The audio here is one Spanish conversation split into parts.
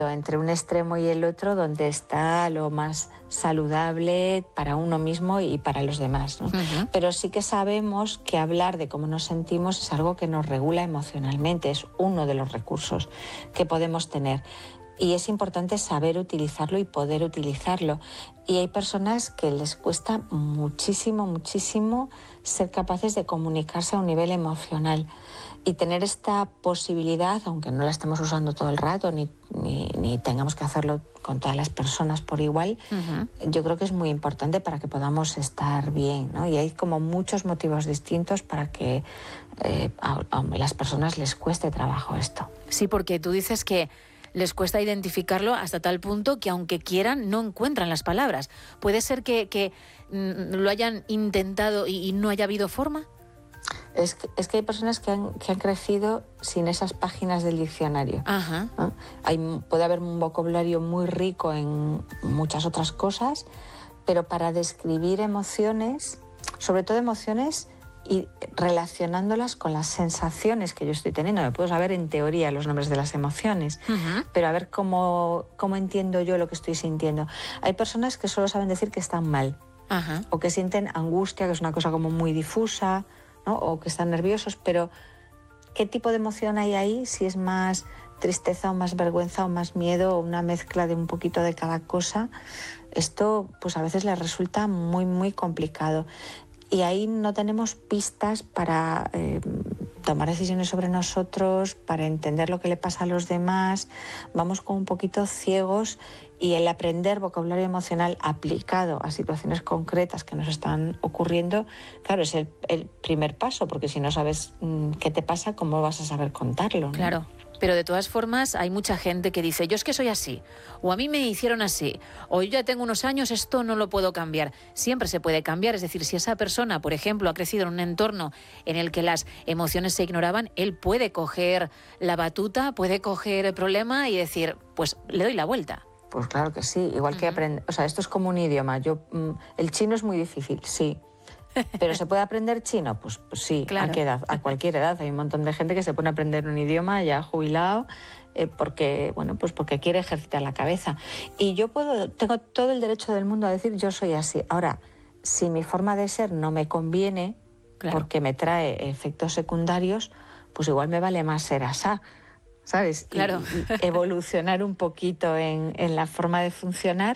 entre un extremo y el otro, donde está lo más saludable para uno mismo y para los demás, ¿no? Pero sí que sabemos que hablar de cómo nos sentimos es algo que nos regula emocionalmente, es uno de los recursos que podemos tener. Y es importante saber utilizarlo y poder utilizarlo. Y hay personas que les cuesta muchísimo, muchísimo ser capaces de comunicarse a un nivel emocional. Y tener esta posibilidad, aunque no la estemos usando todo el rato, ni tengamos que hacerlo con todas las personas por igual, yo creo que es muy importante para que podamos estar bien, ¿no? Y hay como muchos motivos distintos para que a las personas les cueste trabajo esto. Sí, porque tú dices que les cuesta identificarlo hasta tal punto que aunque quieran no encuentran las palabras. ¿Puede ser que lo hayan intentado y no haya habido forma? Es que hay personas que han crecido sin esas páginas del diccionario, ¿no? Puede haber un vocabulario muy rico en muchas otras cosas, pero para describir emociones, sobre todo emociones, y relacionándolas con las sensaciones que yo estoy teniendo. Me puedo saber en teoría los nombres de las emociones, pero a ver cómo entiendo yo lo que estoy sintiendo. Hay personas que solo saben decir que están mal, o que sienten angustia, que es una cosa como muy difusa, ¿no? O que están nerviosos, pero ¿qué tipo de emoción hay ahí? Si es más tristeza o más vergüenza o más miedo o una mezcla de un poquito de cada cosa, esto pues a veces les resulta muy, muy complicado. Y ahí no tenemos pistas para tomar decisiones sobre nosotros, para entender lo que le pasa a los demás. Vamos como un poquito ciegos, y el aprender vocabulario emocional aplicado a situaciones concretas que nos están ocurriendo, claro, es el primer paso, porque si no sabes qué te pasa, ¿cómo vas a saber contarlo, ¿no? Claro. Pero de todas formas hay mucha gente que dice, yo es que soy así, o a mí me hicieron así, o yo ya tengo unos años, esto no lo puedo cambiar. Siempre se puede cambiar, es decir, si esa persona, por ejemplo, ha crecido en un entorno en el que las emociones se ignoraban, él puede coger la batuta, puede coger el problema y decir, pues le doy la vuelta. Pues claro que sí, igual que aprender, o sea, esto es como un idioma. El chino es muy difícil, sí. ¿Pero se puede aprender chino? Pues sí, claro. ¿A qué edad? A cualquier edad. Hay un montón de gente que se pone a aprender un idioma ya jubilado porque quiere ejercitar la cabeza. Y tengo todo el derecho del mundo a decir yo soy así. Ahora, si mi forma de ser no me conviene, porque me trae efectos secundarios, pues igual me vale más ser asá, ¿sabes? Claro. Y evolucionar un poquito en la forma de funcionar.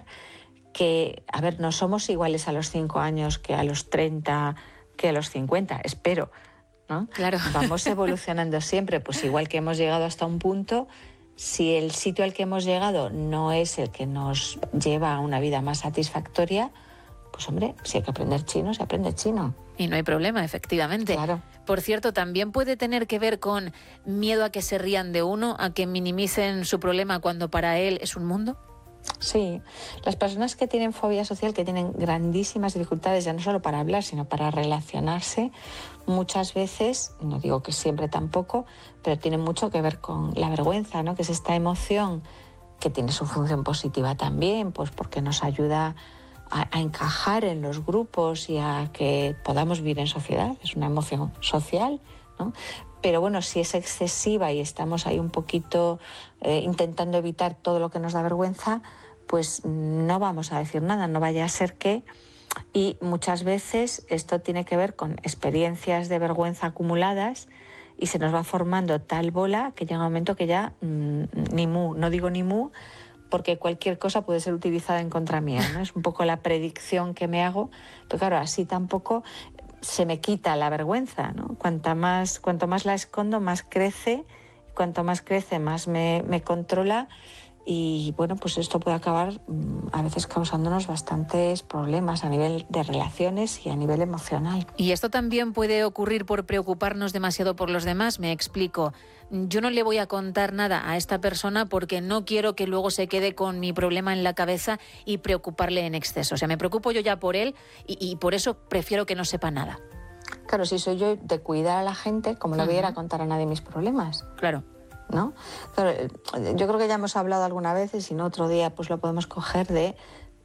Que, a ver, no somos iguales a los 5 años que a los 30, que a los 50, espero, ¿no? Claro. Vamos evolucionando siempre, pues igual que hemos llegado hasta un punto, si el sitio al que hemos llegado no es el que nos lleva a una vida más satisfactoria, pues hombre, si hay que aprender chino, se aprende chino. Y no hay problema, efectivamente. Claro. Por cierto, también puede tener que ver con miedo a que se rían de uno, a que minimicen su problema cuando para él es un mundo. Sí, las personas que tienen fobia social, que tienen grandísimas dificultades ya no solo para hablar, sino para relacionarse, muchas veces, no digo que siempre tampoco, pero tiene mucho que ver con la vergüenza, ¿no? Que es esta emoción que tiene su función positiva también, pues porque nos ayuda a encajar en los grupos y a que podamos vivir en sociedad, es una emoción social, ¿no? Pero bueno, si es excesiva y estamos ahí un poquito intentando evitar todo lo que nos da vergüenza, pues no vamos a decir nada, no vaya a ser que... Y muchas veces esto tiene que ver con experiencias de vergüenza acumuladas y se nos va formando tal bola que llega un momento que ya ni mu, no digo ni mu, porque cualquier cosa puede ser utilizada en contra mía, ¿no? Es un poco la predicción que me hago, pero claro, así tampoco se me quita la vergüenza, ¿no? Cuanto más la escondo, más crece, cuanto más crece, más me controla, y bueno, pues esto puede acabar a veces causándonos bastantes problemas a nivel de relaciones y a nivel emocional. Y esto también puede ocurrir por preocuparnos demasiado por los demás. Me explico. Yo no le voy a contar nada a esta persona porque no quiero que luego se quede con mi problema en la cabeza y preocuparle en exceso. O sea, me preocupo yo ya por él y por eso prefiero que no sepa nada. Claro, si soy yo de cuidar a la gente, como no voy a ir a contar a nadie mis problemas. Claro. ¿No? Claro, yo creo que ya hemos hablado alguna vez, y si no otro día pues lo podemos coger, de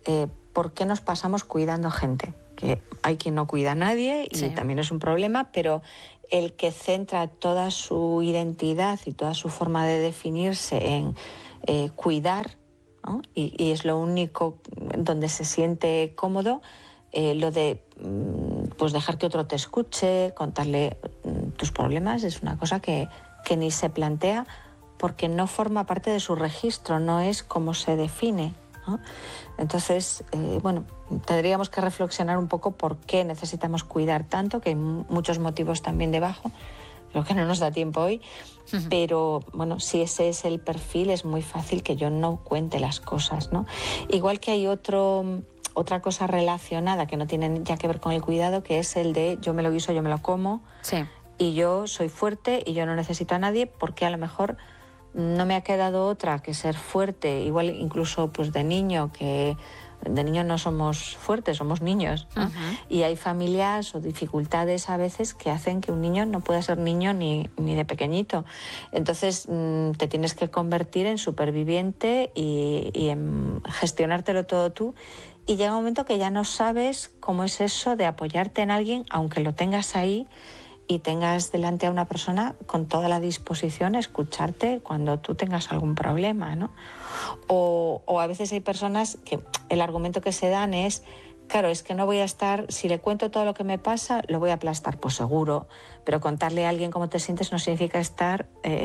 por qué nos pasamos cuidando gente. Que hay quien no cuida a nadie y también es un problema, pero el que centra toda su identidad y toda su forma de definirse cuidar, ¿no? Y es lo único donde se siente cómodo. Lo de pues dejar que otro te escuche, contarle tus problemas, es una cosa que ni se plantea, porque no forma parte de su registro, no es como se define, ¿no? Entonces, bueno, tendríamos que reflexionar un poco por qué necesitamos cuidar tanto, que hay muchos motivos también debajo. Creo que no nos da tiempo hoy, pero bueno, si ese es el perfil, es muy fácil que yo no cuente las cosas, ¿no? Igual que hay otra cosa relacionada que no tiene ya que ver con el cuidado, que es el de yo me lo guiso, yo me lo como, Sí. y yo soy fuerte y yo no necesito a nadie, porque a lo mejor no me ha quedado otra que ser fuerte, igual incluso pues de niño, que de niños no somos fuertes, somos niños, ¿no? Y hay familias o dificultades a veces que hacen que un niño no pueda ser niño ni de pequeñito. Entonces te tienes que convertir en superviviente y en gestionártelo todo tú. Y llega un momento que ya no sabes cómo es eso de apoyarte en alguien, aunque lo tengas ahí y tengas delante a una persona con toda la disposición a escucharte cuando tú tengas algún problema, ¿no? O a veces hay personas que el argumento que se dan es, claro, es que no voy a estar, si le cuento todo lo que me pasa, lo voy a aplastar, pues seguro, pero contarle a alguien cómo te sientes no significa estar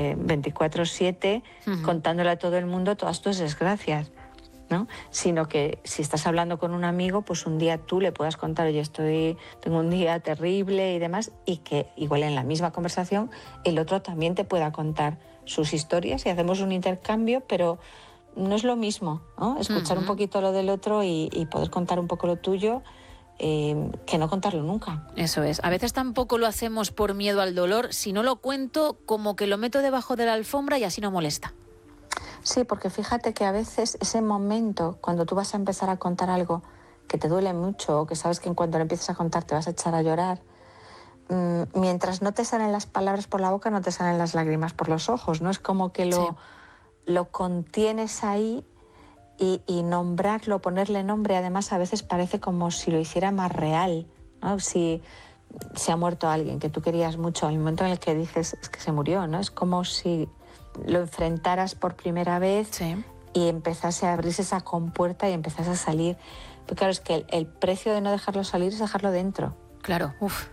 24/7 contándole a todo el mundo todas tus desgracias, ¿no? Sino que si estás hablando con un amigo, pues un día tú le puedas contar, oye, tengo un día terrible y demás, y que igual en la misma conversación el otro también te pueda contar sus historias y hacemos un intercambio, pero no es lo mismo, ¿no? Escuchar un poquito lo del otro y poder contar un poco lo tuyo, que no contarlo nunca. Eso es. A veces tampoco lo hacemos por miedo al dolor. Si no lo cuento, como que lo meto debajo de la alfombra y así no molesta. Sí, porque fíjate que a veces ese momento, cuando tú vas a empezar a contar algo que te duele mucho o que sabes que en cuanto lo empieces a contar te vas a echar a llorar, mientras no te salen las palabras por la boca, no te salen las lágrimas por los ojos, ¿no? Es como que lo contienes ahí y nombrarlo, ponerle nombre, además a veces parece como si lo hiciera más real, ¿no? Si se ha muerto alguien que tú querías mucho, el momento en el que dices es que se murió, ¿no? Es como si lo enfrentaras por primera vez y empezase a abrirse esa compuerta y empezase a salir. Pero claro, es que el precio de no dejarlo salir es dejarlo dentro. Claro, uff.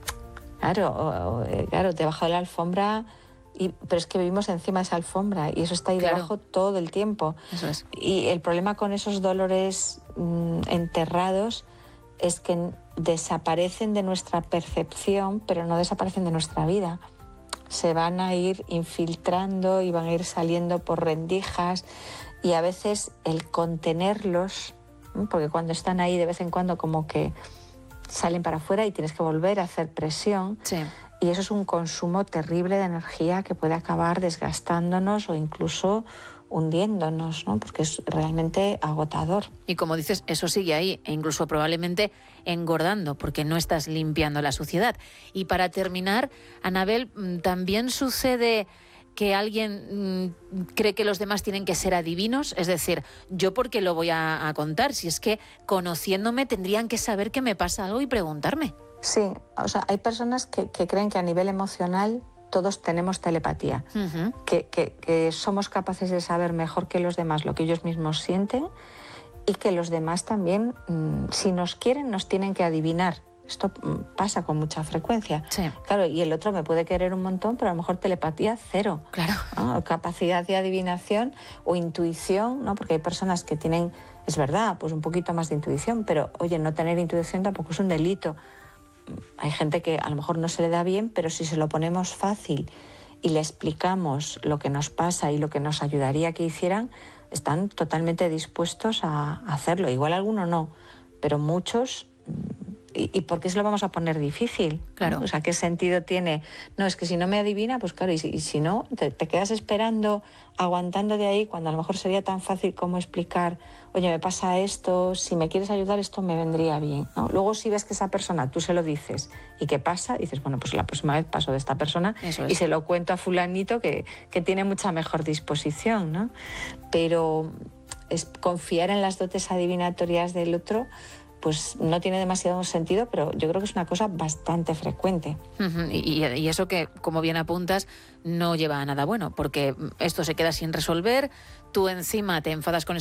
Claro, claro, debajo de la alfombra, pero es que vivimos encima de esa alfombra y eso está ahí debajo todo el tiempo. Eso es. Y el problema con esos dolores enterrados es que desaparecen de nuestra percepción, pero no desaparecen de nuestra vida. Se van a ir infiltrando y van a ir saliendo por rendijas, y a veces el contenerlos, ¿no? Porque cuando están ahí de vez en cuando como que salen para afuera y tienes que volver a hacer presión. Sí. Y eso es un consumo terrible de energía que puede acabar desgastándonos o incluso hundiéndonos, ¿no? Porque es realmente agotador. Y como dices, eso sigue ahí e incluso probablemente engordando porque no estás limpiando la suciedad. Y para terminar, Anabel, también sucede que alguien cree que los demás tienen que ser adivinos, es decir, ¿yo por qué lo voy a contar? Si es que conociéndome tendrían que saber que me pasa algo y preguntarme. Sí, o sea, hay personas que creen que a nivel emocional todos tenemos telepatía, que somos capaces de saber mejor que los demás lo que ellos mismos sienten y que los demás también, si nos quieren, nos tienen que adivinar. Esto pasa con mucha frecuencia. Sí. Claro, y el otro me puede querer un montón, pero a lo mejor telepatía cero. Claro. ¿No? Capacidad de adivinación o intuición, ¿no? Porque hay personas que tienen, es verdad, pues un poquito más de intuición, pero oye, no tener intuición tampoco es un delito. Hay gente que a lo mejor no se le da bien, pero si se lo ponemos fácil y le explicamos lo que nos pasa y lo que nos ayudaría a que hicieran, están totalmente dispuestos a hacerlo. Igual algunos no, pero muchos. ¿Y por qué se lo vamos a poner difícil? Claro. O sea, ¿qué sentido tiene? No, es que si no me adivina, pues claro, y si no, te quedas esperando, aguantando de ahí, cuando a lo mejor sería tan fácil como explicar, oye, me pasa esto, si me quieres ayudar, esto me vendría bien, ¿no? Luego si ves que esa persona, tú se lo dices, ¿y qué pasa? Dices, bueno, pues la próxima vez paso de esta persona y se lo cuento a fulanito que tiene mucha mejor disposición, ¿no? Pero es confiar en las dotes adivinatorias del otro. pues no tiene demasiado sentido, pero yo creo que es una cosa bastante frecuente. Y eso que, como bien apuntas, no lleva a nada bueno, porque esto se queda sin resolver, tú encima te enfadas con esa